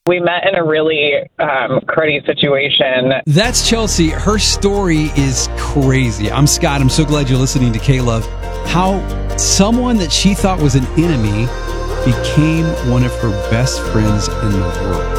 We met in a really cruddy situation. That's Chelsea. Her story is crazy. I'm Scott. I'm so glad you're listening to K-Love. How someone that she thought was an enemy became one of her best friends in the world.